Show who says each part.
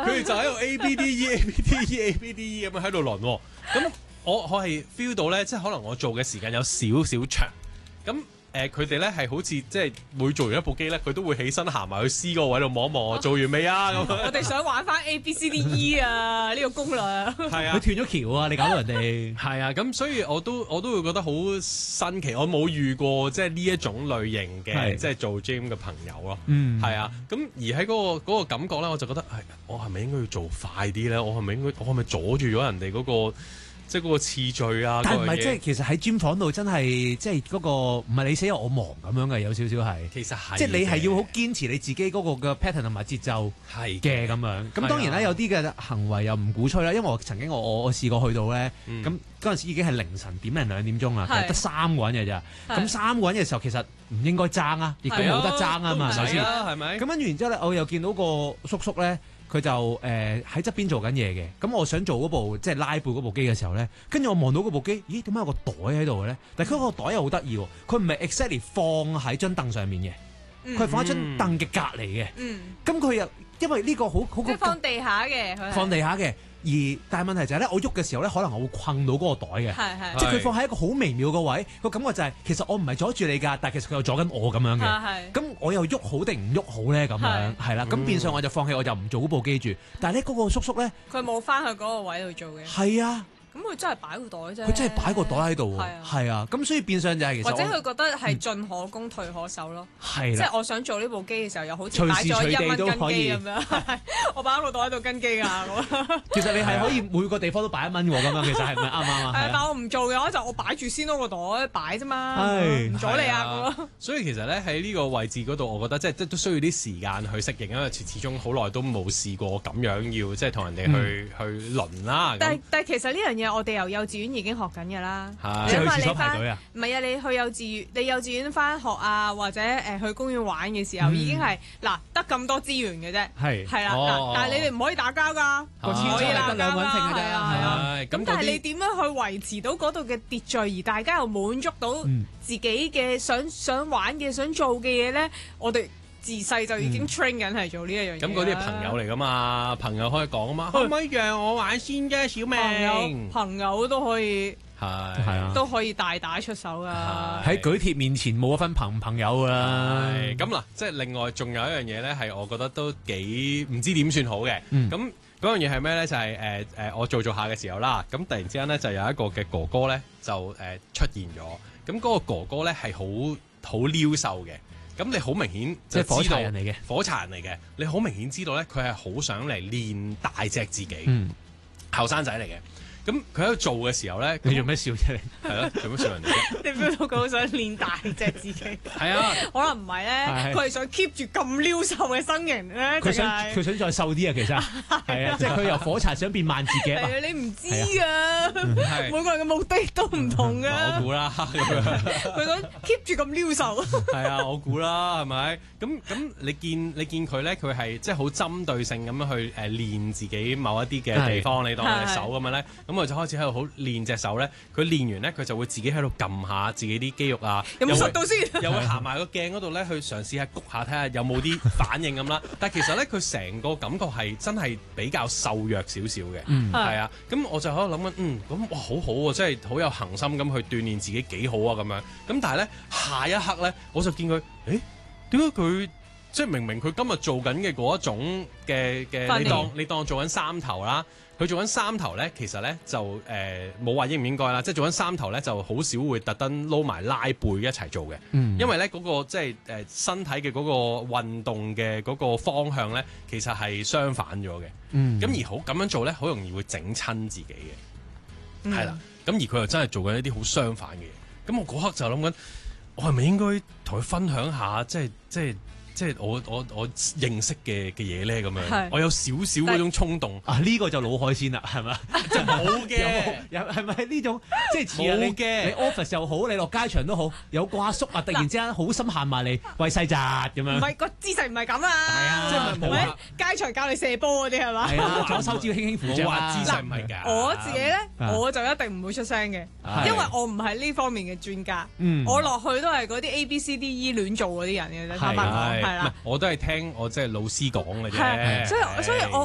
Speaker 1: 佢哋就喺度 A B D E A B D E A B D E 咁樣喺度輪喎。咁我係 feel 到咧，即係可能我做嘅時間有少少長。咁佢哋咧係好似即係每做完一部機咧，佢都會起身行埋去 C 嗰個位度望一望我做完未啊咁。
Speaker 2: 我哋想玩翻 A B C D E 啊呢個攻略。
Speaker 1: 係啊，
Speaker 3: 佢斷咗橋啊！你搞到人哋
Speaker 1: 係啊，咁所以我都會覺得好新奇，我冇遇過即係呢一種類型嘅即係做 gym 嘅朋友咯。係啊，咁而喺嗰個感覺咧，我就覺得我係咪應該要做快啲咧？我係咪阻住咗人哋嗰個？即係嗰個次序啊！
Speaker 3: 但係唔係即係其實喺 gym 房度真係即係嗰個唔係你死我忙咁樣嘅，有少少係。
Speaker 1: 其實係
Speaker 3: 即係你係要好堅持你自己嗰個嘅 pattern 同埋節奏
Speaker 1: 係
Speaker 3: 嘅咁樣。咁當然啦，有啲嘅行為又唔鼓吹啦。因為我曾經我試過去到咧，咁嗰陣時已經係凌晨1:00 2點鐘啦，其實得3個人嘅咋。咁3個人嘅時候其實唔應該爭啊，亦都冇得爭啊嘛，首先
Speaker 1: 係咪？
Speaker 3: 咁跟住然之後咧，我又見到個叔叔咧。佢就喺側邊做緊嘢嘅，咁我想做嗰部即係拉背嗰部機嘅時候咧，跟住我望到嗰部機，咦點解有個袋喺度嘅咧？但係佢個袋又好得意喎，佢唔係 exactly 放喺張凳上面嘅，佢係放喺張凳嘅隔離嘅。咁佢又因為呢個好
Speaker 2: 即係放地下嘅，
Speaker 3: 放地下嘅。但係問題就係咧，我喐嘅時候咧，可能我會困到嗰個袋嘅，即係佢放喺一個好微妙嘅位，個感覺就係其實我唔係阻住你㗎，但係其實佢又阻緊我咁樣嘅。咁我又喐好定唔喐好咧？咁樣係啦，咁變相我就放棄，我就唔做嗰部機住。但係咧嗰個叔叔咧，
Speaker 2: 佢冇翻去嗰個位度做嘅。
Speaker 3: 係啊。
Speaker 2: 咁佢真係擺個袋啫，
Speaker 3: 佢真係擺個袋喺度喎，係啊，咁所以變相就係其實
Speaker 2: 或者佢覺得係進可攻退可守咯，
Speaker 3: 係
Speaker 2: 即係我想做呢部機嘅時候，又好似擺咗1蚊跟機咁樣，我擺喺個袋喺度跟機㗎。
Speaker 3: 其實你係可以每個地方都擺1蚊喎，咁樣其實係咪啱唔啱啊？
Speaker 2: 但我唔做嘅話，就我擺住先咯，個袋擺啫嘛，唔阻你啊。
Speaker 1: 所以其實咧喺呢個位置嗰度，我覺得即係都需要啲時間去適應，因為始終好耐都冇試過咁樣要即係同人哋去輪啦。
Speaker 2: 但係其實呢樣嘢我哋由幼稚園已經學緊嘅啦，
Speaker 3: 即係去廁所排隊啊？
Speaker 2: 唔係啊，你去幼稚園翻學啊，或者去公園玩嘅時候，已經係嗱得咁多資源嘅啫，係啦嗱，但係你哋唔可以打交㗎，
Speaker 3: 個廁所得2個人稱嘅啫，係啊。
Speaker 2: 咁但係你點樣去維持到嗰度嘅秩序，而大家又滿足到自己嘅想玩嘅、想做嘅嘢咧？我哋自細就已經 train 緊係做呢一樣嘢。
Speaker 1: 咁嗰啲係朋友嚟㗎嘛，朋友可以講啊嘛，可唔可以讓我玩先啫，小明？
Speaker 2: 朋友都可以
Speaker 3: 係啊，
Speaker 2: 都可以大打出手㗎。
Speaker 3: 喺舉鐵面前冇一分朋友㗎啦。
Speaker 1: 咁嗱，即係另外仲有一樣嘢咧，係我覺得都幾唔知點算好嘅。咁嗰樣嘢係咩咧？就係我做下嘅時候啦，咁突然之間咧就有一個嘅哥哥咧就出現咗。咁嗰個哥哥咧係好撩瘦嘅。咁你好明顯就知道
Speaker 3: 火柴人嚟嘅，
Speaker 1: 火柴人嚟嘅，你好明顯知道咧，佢係好想嚟練大隻自己，後生仔嚟嘅。咁佢喺度做嘅時候咧，
Speaker 3: 你做咩笑啫？
Speaker 1: 係咯，做咩笑人哋啫？
Speaker 2: 你 feel 到佢好想練大隻自己？
Speaker 1: 係啊，
Speaker 2: 可能唔係咧，佢係想 keep 住咁撩瘦嘅身形咧。
Speaker 3: 佢想再瘦啲啊，其實係啊，即係佢由火柴想變萬字夾啊！
Speaker 2: 你唔知啊，每個人嘅目的都唔同㗎。
Speaker 1: 我估啦，
Speaker 2: 佢想 keep 住咁撩瘦。
Speaker 1: 係啊，我估啦，係咪？咁你見佢咧，佢係即係好針對性咁樣去練自己某一啲嘅地方，你當你手咁樣咧，咁我就開始喺度好練隻手咧。佢練完咧，佢就會自己喺度撳下自己啲肌肉啊，
Speaker 2: 有冇縮到先？
Speaker 1: 又會行埋個鏡嗰度咧，去嘗試下谷下睇下有冇啲反應咁啦。但係其實咧，佢成個感覺係真係比較瘦弱少少嘅，係啊。咁我就喺度諗緊，咁哇好好喎，真係好有恒心咁去鍛鍊自己幾好啊咁樣。咁但係咧，下一刻咧，我就見佢，點解佢即係明明佢今日做緊嘅嗰一種嘅你當做緊三頭啦，佢做緊三頭咧，其實咧就冇話應唔應該啦，即係做緊三頭咧就好少會特登撈埋拉背一齊做嘅，因為咧嗰個即係身體嘅嗰個運動嘅嗰個方向咧，其實係相反咗嘅，咁而好咁樣做咧，好容易會整親自己嘅，係啦，咁而佢又真係做緊一啲好相反嘅嘢，咁我嗰刻就諗緊，我係咪應該同佢分享下，即係我認識嘅嘢咧咁樣，我有少少嗰種衝動
Speaker 3: 啊！呢個就老海鮮啦，係咪？
Speaker 1: 即係冇嘅，
Speaker 3: 有係咪呢種即係似啊？你 office 又好，你落街場都好，有個阿叔啊，突然之間好心行埋嚟喂細扎咁樣。
Speaker 2: 唔係個姿勢唔係咁啊！
Speaker 3: 係啊，即係
Speaker 2: 冇街場教你射波嗰啲係嘛？
Speaker 3: 係啊，左手指要輕輕扶住
Speaker 1: 啊！姿勢唔係㗎。
Speaker 2: 我自己咧，我就一定唔會出聲嘅，因為我唔係呢方面嘅專家。我落去都係嗰啲 A B C D E 亂做嗰啲人嘅啫，坦白講。
Speaker 1: 係啦，我都係聽我即係老師講嘅啫。
Speaker 2: 所以我